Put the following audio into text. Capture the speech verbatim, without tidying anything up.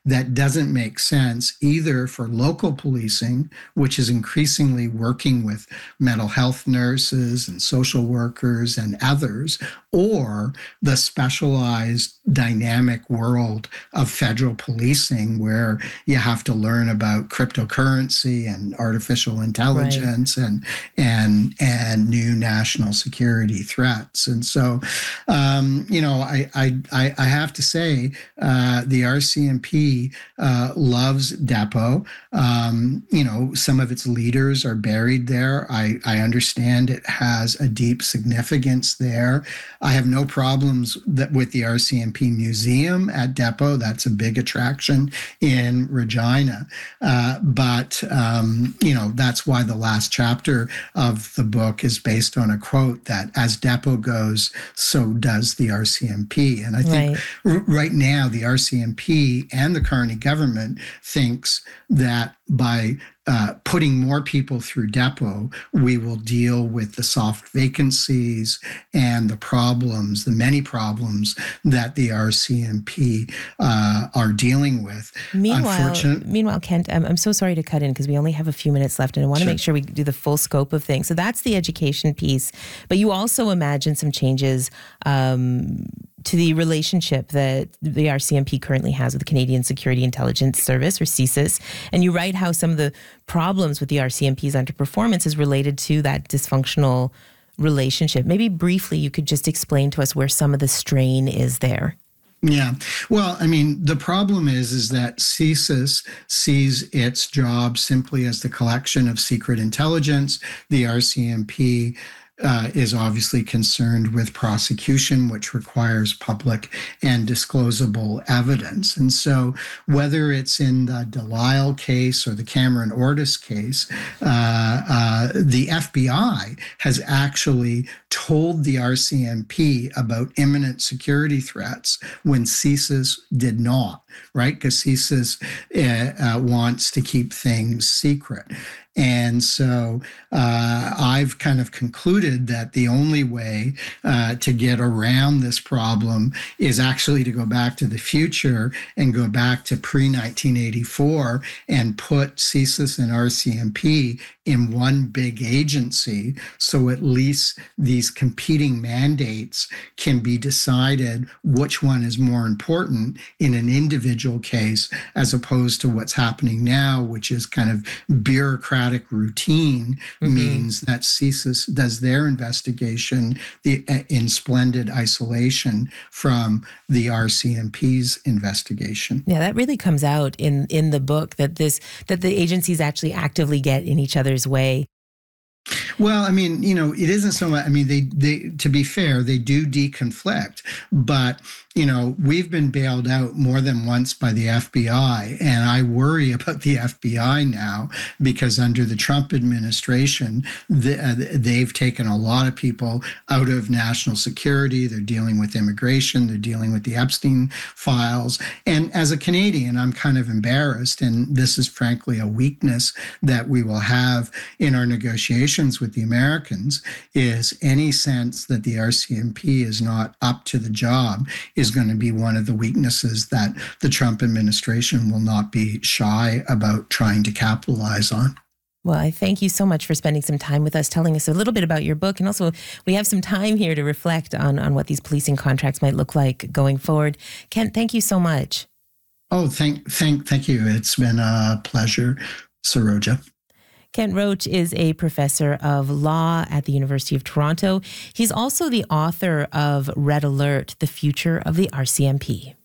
that doesn't make sense either for local policing, which is increasingly working with mental health nurses and social workers and others, or the specialized dynamic world of federal policing where you have to learn about cryptocurrency and artificial intelligence right. and and and new national security threats. And so, um, you know, I I I have to say uh, the R C M P uh, loves Depot. Um, you know, some of its leaders are buried there. I I understand it has a deep significance there. I have no problems that with the R C M P Museum at Depot. That's a big attraction in Regina. Uh, but, um, you know, that's why the last chapter of the book is based on a quote that as Depot goes, so does the R C M P. And I think right, r- right now the R C M P and the Carney government thinks that by Uh, putting more people through Depot, we will deal with the soft vacancies and the problems, the many problems that the R C M P uh, are dealing with. Meanwhile, meanwhile, Kent, I'm, I'm so sorry to cut in because we only have a few minutes left and I want to sure. make sure we do the full scope of things. So that's the education piece. But you also imagine some changes um, to the relationship that the R C M P currently has with the Canadian Security Intelligence Service, or C S I S. And you write how some of the problems with the R C M P's underperformance is related to that dysfunctional relationship. Maybe briefly, you could just explain to us where some of the strain is there. Yeah. Well, I mean, the problem is, is that C S I S sees its job simply as the collection of secret intelligence. The R C M P Uh, is obviously concerned with prosecution, which requires public and disclosable evidence. And so whether it's in the Delisle case or the Cameron Ortis case, uh, uh, the F B I has actually told the R C M P about imminent security threats when C S I S did not, right? Because C S I S uh, uh, wants to keep things secret. And so uh, I've kind of concluded that the only way uh, to get around this problem is actually to go back to the future and go back to pre nineteen eighty-four and put C S I S and R C M P in one big agency. So at least these competing mandates can be decided which one is more important in an individual case, as opposed to what's happening now, which is kind of bureaucratic routine, mm-hmm. means that C S I S does their investigation the, in splendid isolation from the R C M P's investigation. Yeah, that really comes out in in the book, that this that the agencies actually actively get in each other's way. Well, I mean, you know, it isn't so much, I mean, they, they, to be fair, they do deconflict, but, you know, we've been bailed out more than once by the F B I, and I worry about the F B I now because under the Trump administration, the, uh, they've taken a lot of people out of national security. They're dealing with immigration. They're dealing with the Epstein files. And as a Canadian, I'm kind of embarrassed, and this is frankly a weakness that we will have in our negotiations with the Americans, is any sense that the R C M P is not up to the job is going to be one of the weaknesses that the Trump administration will not be shy about trying to capitalize on. Well, I thank you so much for spending some time with us, telling us a little bit about your book. And also, we have some time here to reflect on, on what these policing contracts might look like going forward. Kent, thank you so much. Oh, thank, thank, thank you. It's been a pleasure, Saroja. Kent Roach is a professor of law at the University of Toronto. He's also the author of Red Alert, The Future of the R C M P.